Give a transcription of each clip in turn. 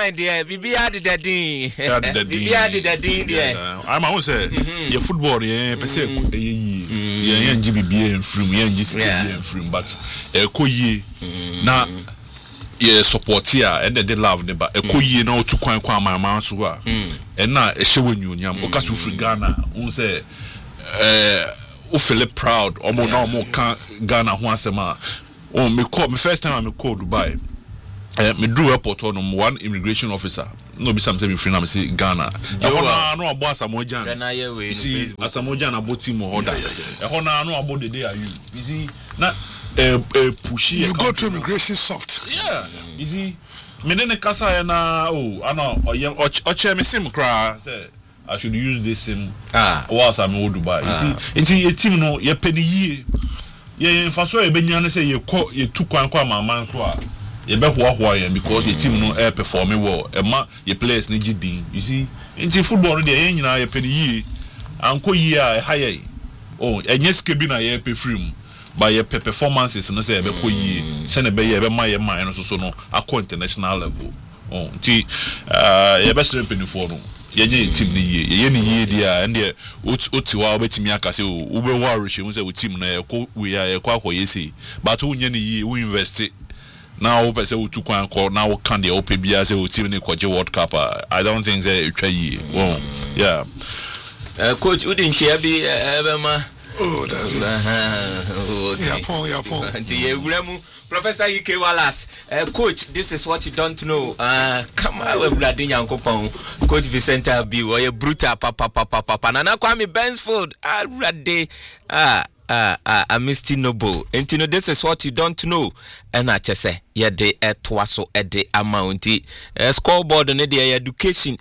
fine there. Bibia did that thing. Bibia did that thing there. I'm always say your football yeah per se yeah GBB and from yeah GCB and from but koye na yeah support here and they love them but koye na otu kwan my man so a and na e hye wonu nyam o ka so free Ghana won say o feel proud omo na omo kan Ghana ho asema oh me first time I call Dubai me drew airport on one immigration officer no be something me free na me say Ghana no abo Asamoah you see Asamoah abo team order no abo the day are you see na push you go to immigration soft yeah you see me then kasa na ana oche me sim kra say I should use this sim whilst I'm in Dubai you see a team no ye penny ye ye faso e benya na say ye tu kwan kwa mama so a ye be hoahoa ye because the team no performing well e ma ye players ni gidin you see in football no dey nyina ye penny ye anko ye a higher enye ske bi na ye pe free by your performances no say e be ko ye se na be ye be ma ye man no so no akọ international level ti ye be strength penny for no yenye team ni ye ni ye dia and there otiwa obetimi aka say wo be worry she say wo team na e we are e kwa yesi but wo nye ni ye wo invest now wo pese wo tu kwan ko now wo kan dey ope bia say wo team ni kwaje world cup I don't think say etwa ye yeah coach udinchi abi ebema that's yeah Professor UK Wallace, coach, this is what you don't know. Come on, Coach Vicente Abi, or a brutal papa. Nana Kwame Bensford, a Misty Noble. And you know, this is what you don't know. And I just say, yeah, they twaso at the amount. Scoreboard on the education.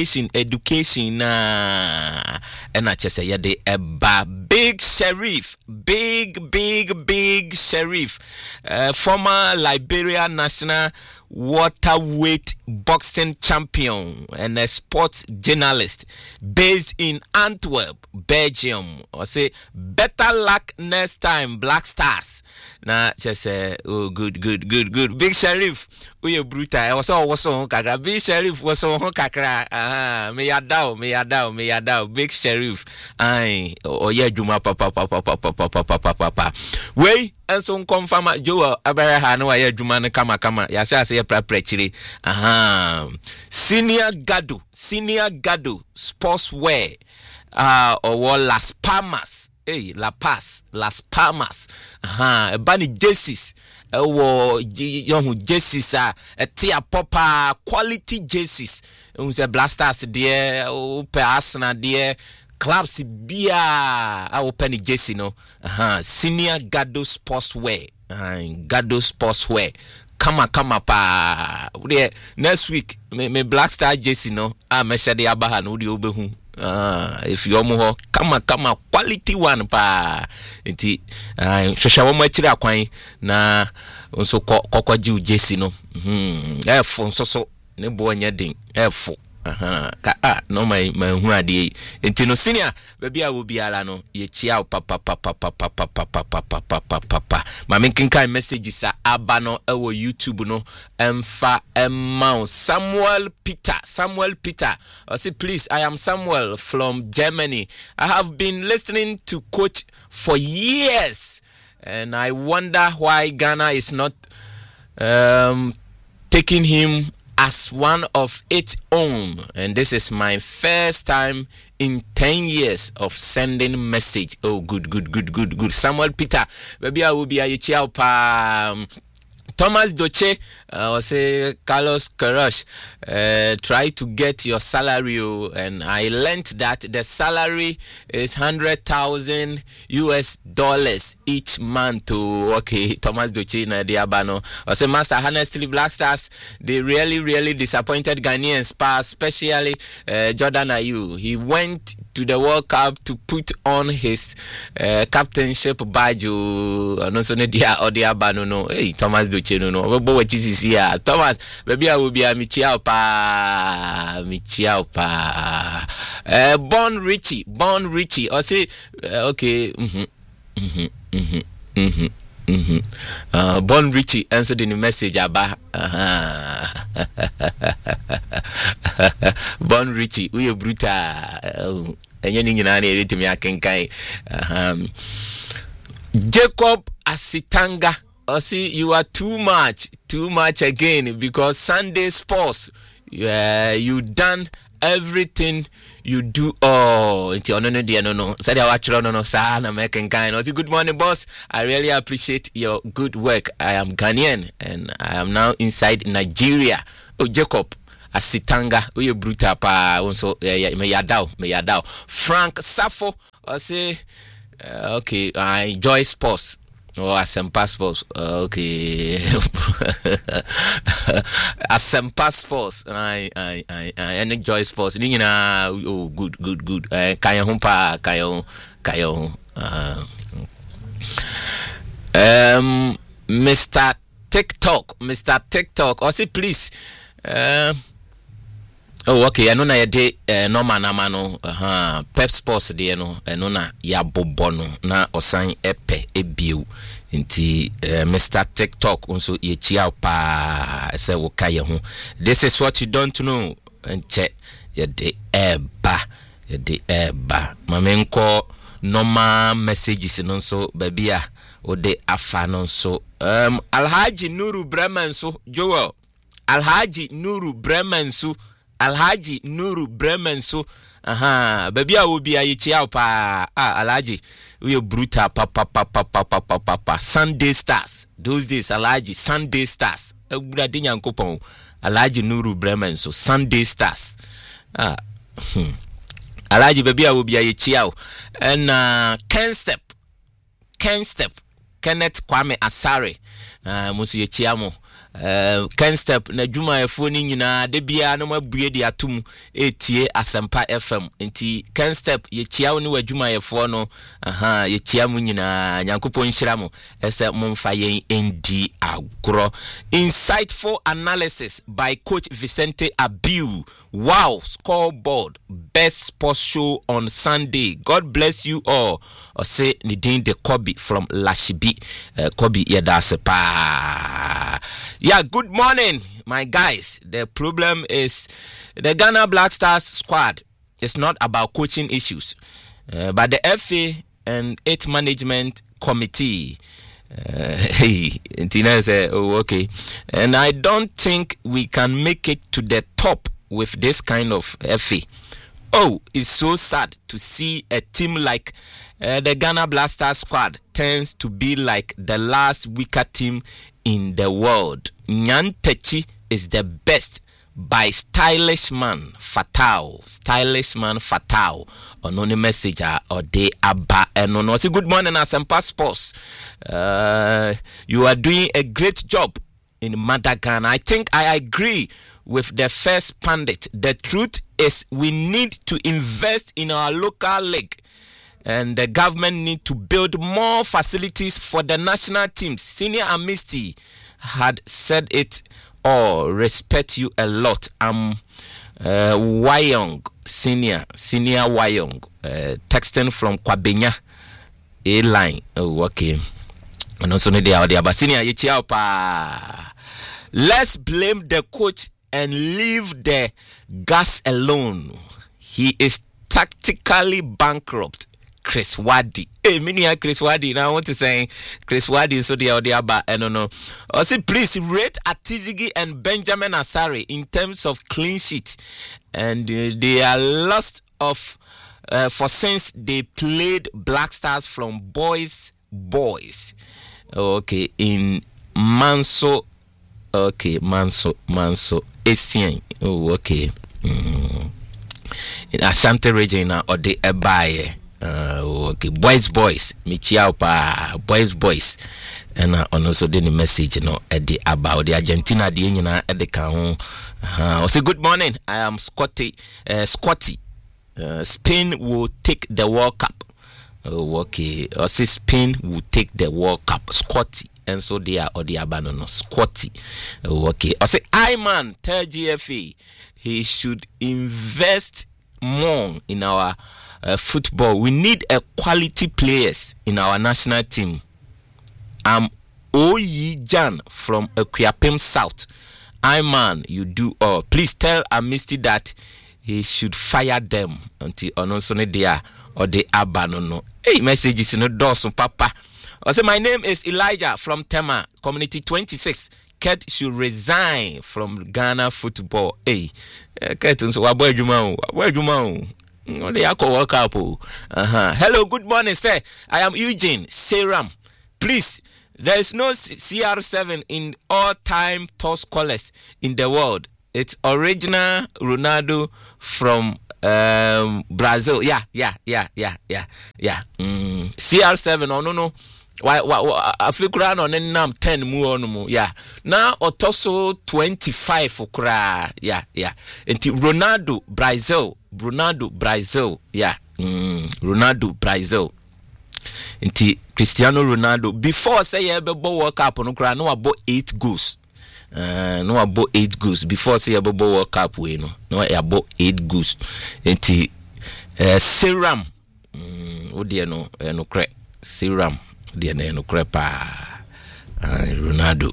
And I just say, yeah, they big sheriff, big sheriff, former Liberia national waterweight boxing champion and a sports journalist based in Antwerp, Belgium. I say better luck next time, Black Stars. Nah, just say good. Big Sheriff, we brutal. I was on kakra. Big Sheriff was on kakra. Me yadao. Big Sheriff. Aye. Oh yeah, Juma papa. Wey, and so confirm Joe Abraham no ya Juma ne kama. Ya say prechiri. Senior Gado sportswear. Or Las Palmas. Hey, Las Palmas. Bani jerseys. Young jerseys a tia popper quality jerseys. Say Blasters there, per Arsenal there. Clubs beer. I open the jersey no. Senior Gado sportswear. Gado sportswear. Kama pa. Next week me Black Star jersey no. Me shade abaha no di obehu. If you omo kama quality one pa enti hwehwa mo akira akwan na nso kokwaji ujesi no efo nso ne bo nya den efo no my hu ade enti no senior baby a wo biara no ye chia papa ma menkenkan messages aba no e wo YouTube no emfa emma Samuel Peter I say please I am Samuel from Germany. I have been listening to coach for years and I wonder why Ghana is not taking him as one of its own, and this is my first time in 10 years of sending message. Oh, good. Samuel Peter, maybe I will be a child pa. Thomas Doche, or say Carlos Queiroz, try to get your salary, and I learned that the salary is $100,000 each month. Okay, Thomas Doche na diabano. I say, Master, honestly, Black Stars, they really disappointed Ghanaians, especially Jordan Ayew. He went to the World Cup to put on his captainship badge. No, so no. Hey, Thomas Doche. No, but what is here? Thomas, maybe I will be a Michiao pa. Born Richie. I say, okay. Born Richie answered in the message about. Bon Richie, we bruta. Enye ni nyina na etimi akenkan. Jacob Asitanga, see you are too much again, because Sunday sports, you done everything you do. Oh, it's no. Said I watch no sa na making kind. Good morning, boss. I really appreciate your good work. I am Ghanaian and I am now inside Nigeria. Oh, Jacob Asitanga, we brutal pa. Also, me yadao. Frank Safo, say. Okay, I enjoy sports. Oh, Asempa sports. Okay. Asempa sports. I enjoy sports. Oh, good. Kaya humpa, kayo. Mr. TikTok. Also, please. Oh, okay. I know na yede normal na mano. Pep Sports de no. No na ya bobono na osan epe ebiu. Inti Mr. TikTok unso ye chia pa se wo kaye ho. This is what you don't know. Enche yede eba. Mamenko normal messages no so babia ode afa no so. Alhaji Nuru Bremen so Joel. Alhaji Nuru Bremen so. Alhaji Nuru Bremen so baby obi ayichia pa Alhaji we brutal papa Sunday Stars those days Alhaji Sunday Stars egura de nyankopon Alhaji Nuru Bremen so Sunday Stars Alhaji baby obi ayichia and Ken Step Kenneth Kwame Asare musu yichia mo Ken Step na dwuma efoni nyina de bia no mabue de atum etie Asempa FM nti Ken Step ye chia wo ne wadwuma efo no ye chia mu nyina nyankopon hyira mo ese momfa yen endi agro. Insightful analysis by Coach Vicente Abiu. Wow, scoreboard best sports show on Sunday. God bless you all. Or say Nidin de Kobe from Lashibi. Kobe Yedasepa. Yeah, good morning, my guys. The problem is the Ghana Black Stars squad. It's not about coaching issues, but the FA and its management committee. Tina said, "Oh, okay," and I don't think we can make it to the top with this kind of FA. Oh, it's so sad to see a team like the Ghana Black Stars squad tends to be like the last weaker team in the world. Nyantechi is the best by Stylish Man Fatao. Anonymous message or de aba enono. Say good morning, Asempa Sports. You are doing a great job in Madagascar. I think I agree with the first pundit. The truth is we need to invest in our local league. And the government need to build more facilities for the national teams. Senior Amnesty had said it all. Respect you a lot. I'm Wayong, senior Wayong, texting from Kwabenya A line. Oh, okay. And also the audio, but senior pa. Let's blame the coach and leave the gas alone. He is tactically bankrupt. Chris Wadi. Hey, Chris Wadi. Now I want to say Chris Wadi so the audio but I don't know. Also, please rate Atizigi and Benjamin Asare in terms of clean sheet. And they are lost of for since they played Black Stars from boys. Okay, in Manso. Okay, Manso. Essien. Oh, okay. In Ashanti region or the Ebaye. Okay, boys, Michiao pa boys, and also the message about the Argentina the at the can. Say good morning. I am Scotty. Spain will take the World Cup. Okay, I say Spain will take the World Cup. Scotty, and so they are or the abandon Scotty. Okay, I say man tell GFA he should invest more in our football. We need a quality players in our national team. I'm Oyi Jan from Akuapem South. I man, you do all. Please tell Amisty that he should fire them until onosone dia or the abanono. Hey, messages in the doors, papa. I say my name is Elijah from Tema, Community 26. Kurt should resign from Ghana football. Hey, Kurt, so where you they are work up. Hello, good morning, sir. I am Eugene Seram. Please, there is no CR7 in all-time top scorers in the world. It's original Ronaldo from Brazil. Yeah. CR7, oh no. Why I feel crown on nam 10 mu. Yeah. Now Otoso 25 for cra. Yeah. Enti Ronaldo Brazil. Yeah. Ronaldo Brazil. Enti Cristiano Ronaldo before say Ebo World Cup no cra no about 8 goals. No about 8 goals before say Ebo World Cup we no about 8 goals. Enti Seram odi no cra Seram the no crepa Ronaldo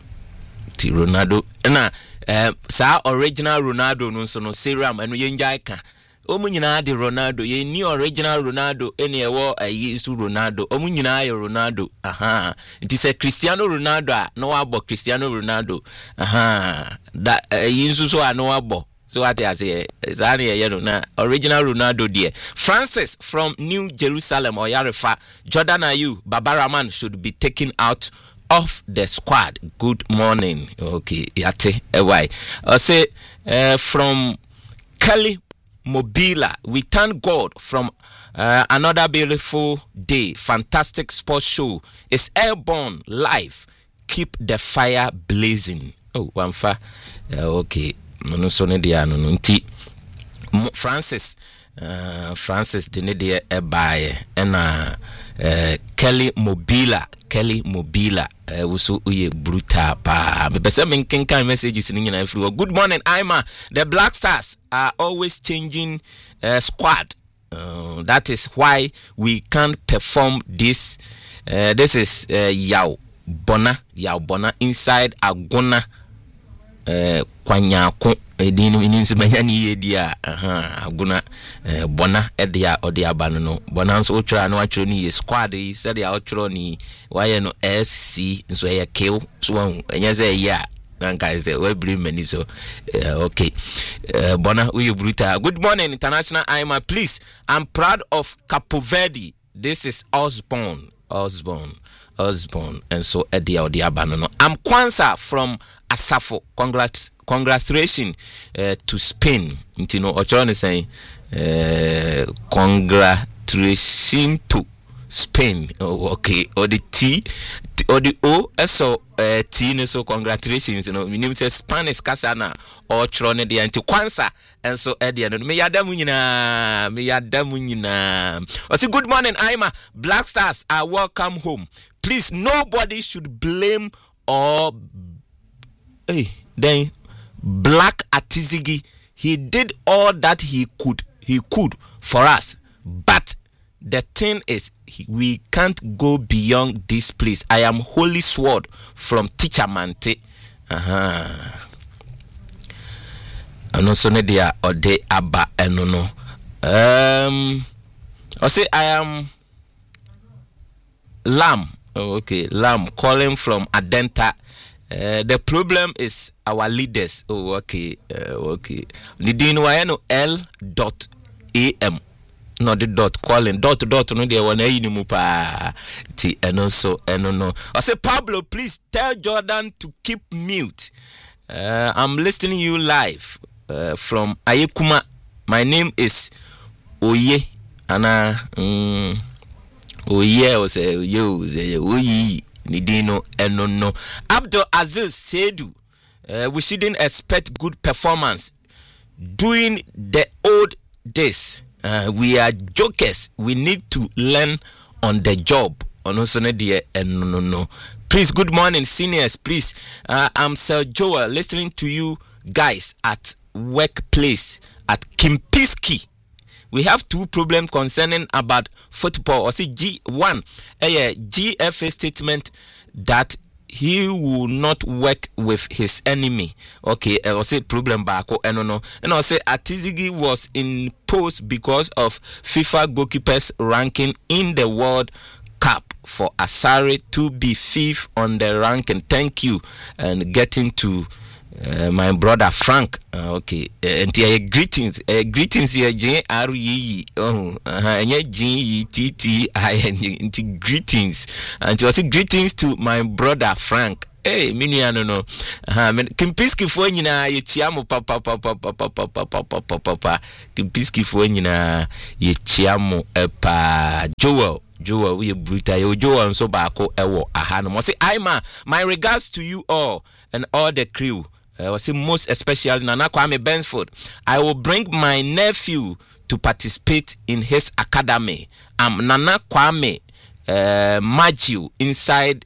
na sa original Ronaldo no so no serum eno yenjai ka omu nyina de Ronaldo ye ni original Ronaldo ene ewo ayisu Ronaldo omu nyina ye Ronaldo it is a Cristiano Ronaldo no abo Cristiano Ronaldo that yinsu so no abo. So what I say, na original Ronaldo dear. Francis from New Jerusalem or Yarefa, Jordan Ayew, Babaraman should be taken out of the squad. Good morning. Okay, yate, why? I say from Kelly Mobila, we thank God from another beautiful day. Fantastic sports show. It's airborne live. Keep the fire blazing. Oh, one fire. Okay. No so ne dia no nti Francis de ne dia e bae na Kelly Mobila wuso uye brutal pa me pese men kenkan messages ni nyina free. Good morning Ima, the Black Stars are always changing squad. That is why we can't perform this. This is Yao Bona inside Agona kwanyako edinu ininse manyani yedia aguna bona edia odia banu no bona nso otwra no atwro ni squad yi said ya otwro ni waye no SC nso ya kill so enya say ya nanka say we bring many so okay bona we brutal. Good morning international Ima, please, I'm proud of Capo Verde. This is Osborne and so edia odia banu no. I'm Kwanza from Asafo. Congratulations to Spain. You know, Ochon is saying congratulations to Spain. Oh, okay. Or the T or the O so T so congratulations. You know, we name say Spanish kasana or Trone the anti Kwanza and so Eddie. Me yadamunyina. I say good morning, Ima. Black Stars are welcome home. Please, nobody should blame or then Black Atizigi. He did all that he could for us, but the thing is we can't go beyond this place. I am Holy Sword from Teacher Mante. And also Nedia or de Abba no. I say I am Lam. Oh, okay, Lam calling from Adenta. The problem is our leaders. Oh, okay. Nidino wayano L.am. No the dot calling dot no dey wana yinimu pa ti eno so eno no. I say Pablo, please tell Jordan to keep mute. I'm listening you live from Ayekuma. My name is Oye Ana Oye o say yo say Oye Nidino eno no. Abdul Aziz Sedu, we shouldn't expect good performance during the old days. We are jokers. We need to learn on the job. No. Please, good morning, seniors. Please, I'm Sir Joel, listening to you guys at workplace at Kimpiski. We have two problems concerning about football. I see G1, GFA statement that he will not work with his enemy. Okay, I will say problem back. And I say Atizigi was in post because of FIFA goalkeepers ranking in the World Cup for Asare to be fifth on the ranking. Thank you. And getting to my brother Frank. Okay, and greetings here, JRE. Greetings, and you say greetings to my brother Frank. Hey, miniano no. Kimpiski fo nyina ye chiamo papa. Kimpiski fo nyina ye chiamo pa Joel, we bruta yo Joel so baako ewo aha no. Say Aima, my regards to you all and all the crew. I say most especially Nana Kwame Bensford. I will bring my nephew to participate in his academy. Nana Kwame Matthew inside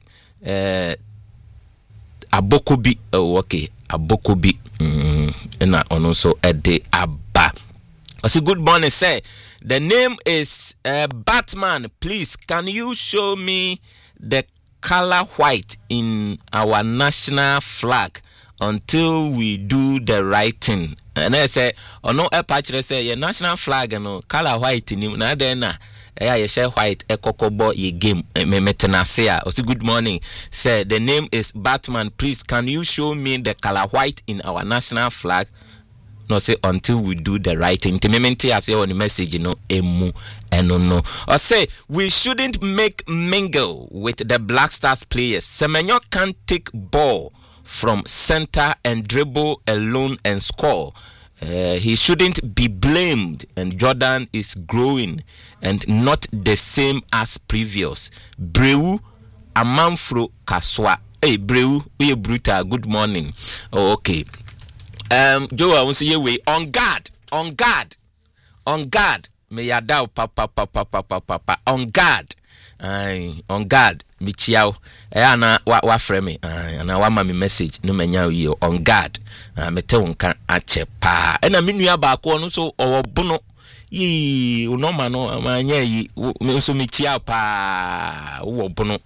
Abokobi. Oh, okay, Abokobi. And also Ede Abba. I say good morning, sir. The name is Batman. Please, can you show me the color white in our national flag until we do the right thing? And I say, no, a patch say your national flag no color white in him. Now then, you share white a cocobo ye game metenasea. Also good morning. Say the name is Batman. Please, can you show me the color white in our national flag? No, say until we do the right thing. Timementi I say on the message, emu no. Or say we shouldn't make mingle with the Black Stars players. Semenyo can't take ball from center and dribble alone and score. He shouldn't be blamed, and Jordan is growing and not the same as previous. Breu Amanfro Kaswa. Hey Breu, we brutal. Good morning. Oh, okay. Joe, I want to say way on guard. May ya down papa on guard. On guard. Michiao. Ana wa frame. Ana wa mami message. No menya yo on guard. Mete unka ache pa. Ena minua ba ko no so owobono. Yi unoma no amanya yi so michiao pa. Owobono.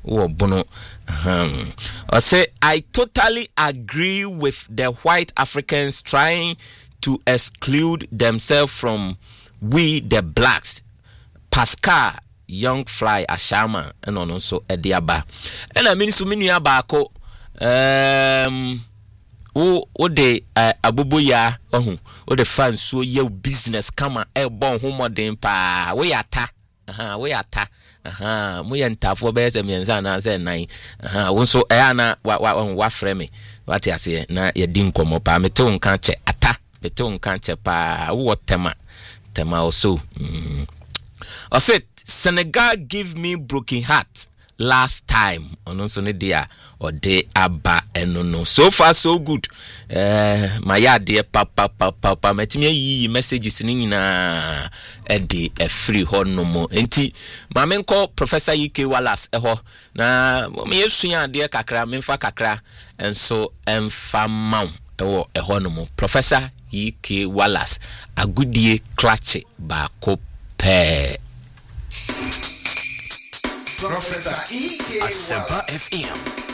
I say I totally agree with the white Africans trying to exclude themselves from we the blacks. Pascal Young Fly Ashama and also Ediaba. And I mean so many abako o de abubuya o de fans so ye business kama e bon homoden pa we ata we ntafo be se mienza na se nan wonso na wa frame what you say na ye din komo pa mete wonka che ata mete wonka che pa wo tema also I said Senegal give me broken heart last time onso ne dia or de aba enono. So far so good. My yard papa metimi yi messages ni nyina e de e free ho no mo. Enti ma men call Professor UK Wallace ho na me yesua de kakra memfa kakra enso emfa maw e ho no mo. Professor UK Wallace agudie clutch ba ko pe. Professor E.K. Wallace. FM.